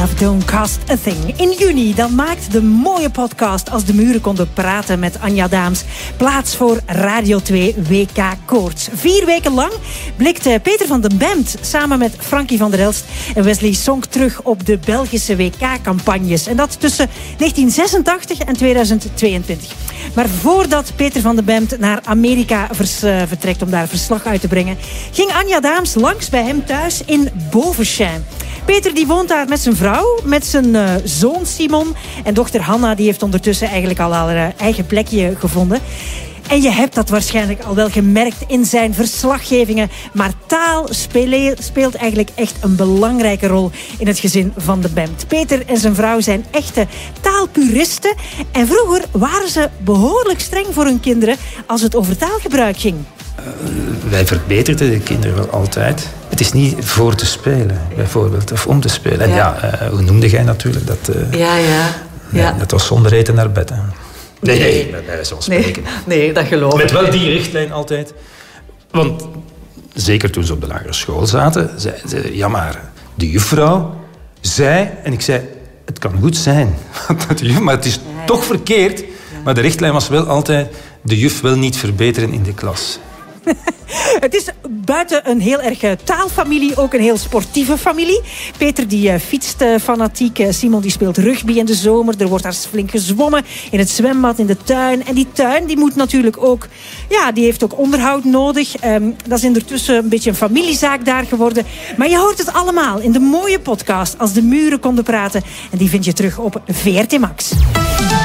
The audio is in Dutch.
Don't Cost a Thing. In juni dan maakt de mooie podcast Als de muren konden praten met Anja Daams plaats voor Radio 2 WK Koorts. 4 weken lang blikt Peter van den Bemt samen met Frankie van der Elst en Wesley Sonk terug op de Belgische WK-campagnes. En dat tussen 1986 en 2022. Maar voordat Peter van den Bemt naar Amerika vertrekt om daar verslag uit te brengen, ging Anja Daams langs bij hem thuis in Bovenschijn. Peter die woont daar met zijn vrouw, met zijn zoon Simon. En dochter Hanna die heeft ondertussen eigenlijk al haar eigen plekje gevonden. En je hebt dat waarschijnlijk al wel gemerkt in zijn verslaggevingen. Maar taal speelt eigenlijk echt een belangrijke rol in het gezin van de Bemt. Peter en zijn vrouw zijn echte taalpuristen. En vroeger waren ze behoorlijk streng voor hun kinderen als het over taalgebruik ging. Wij verbeterden de kinderen wel altijd. Het is niet voor te spelen, bijvoorbeeld, of om te spelen. En hoe noemde jij natuurlijk dat? Dat was zonder eten naar bed. Hè. Nee, bij wijze van spreken. Nee, dat geloof ik. Met wel die richtlijn altijd. Want zeker toen ze op de lagere school zaten, zei ze, ja maar, de juffrouw zei, en ik zei, het kan goed zijn, maar het is toch verkeerd. Ja. Maar de richtlijn was wel altijd, de juf wil niet verbeteren in de klas. Het is buiten een heel erg taalfamilie ook een heel sportieve familie. Peter die fietst fanatiek. Simon die speelt rugby in de zomer. Er wordt daar flink gezwommen in het zwembad, in de tuin. En die tuin die moet natuurlijk ook, die heeft ook onderhoud nodig. Dat is ondertussen een beetje een familiezaak daar geworden. Maar je hoort het allemaal in de mooie podcast Als de muren konden praten. En die vind je terug op VRT Max.